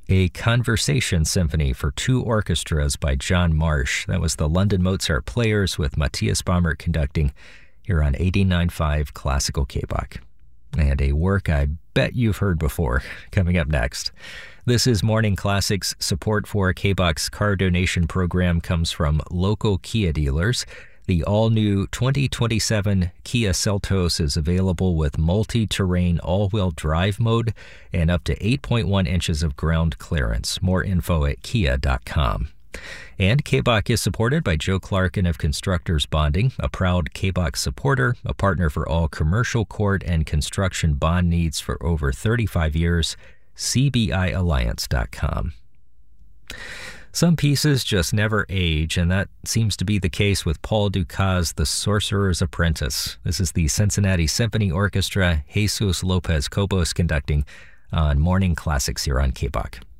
A Conversation Symphony for two orchestras by John Marsh. That was the London Mozart Players with Matthias Baumert conducting here on 89.5 Classical KBOK. And a work I bet you've heard before coming up next. This is Morning Classics. Support for KBOK's car donation program comes from local Kia dealers. The all-new 2027 Kia Seltos is available with multi-terrain all-wheel drive mode and up to 8.1 inches of ground clearance. More info at kia.com. And KBOK is supported by Joe Clarkin of Constructors Bonding, a proud KBOK supporter, a partner for all commercial court and construction bond needs for over 35 years. CBIalliance.com. Some pieces just never age, and that seems to be the case with Paul Dukas' The Sorcerer's Apprentice. This is the Cincinnati Symphony Orchestra, Jesus Lopez Cobos conducting on Morning Classics here on KBOK.